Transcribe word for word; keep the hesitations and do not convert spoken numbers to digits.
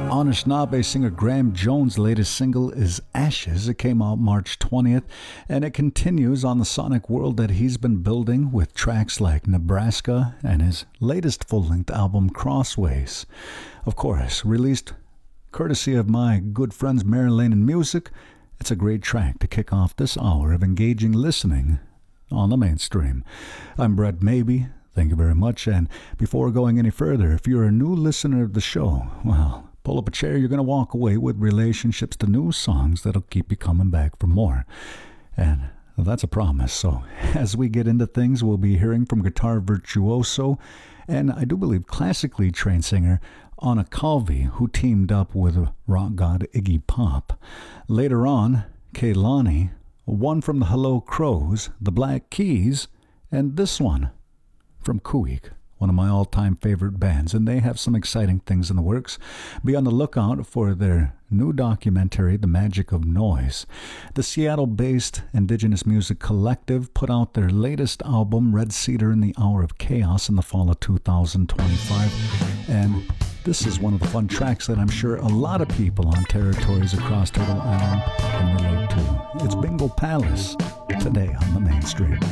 Anishinaabe singer Graham Jones' latest single is Ashes. It came out March twentieth, and it continues on the sonic world that he's been building with tracks like Nebraska and his latest full-length album Crossways. Of course, released courtesy of my good friends Mary Lane and Music, it's a great track to kick off this hour of engaging listening on the mainstream. I'm Brett Maybe. Thank you very much, and before going any further, if you're a new listener of the show, well, pull up a chair, you're going to walk away with relationships to new songs that'll keep you coming back for more. And that's a promise. So as we get into things, we'll be hearing from guitar virtuoso and I do believe classically trained singer Anna Calvi, who teamed up with rock god Iggy Pop. Later on, Kehlani, one from the Hello Crows, the Black Keys, and this one from Kuik, one of my all-time favorite bands, and they have some exciting things in the works. Be on the lookout for their new documentary, The Magic of Noise. The Seattle-based indigenous music collective put out their latest album, Red Cedar in the Hour of Chaos, in the fall of two thousand twenty-five, and this is one of the fun tracks that I'm sure a lot of people on territories across Turtle Island can relate to. It's Bingo Palace, today on the mainstream.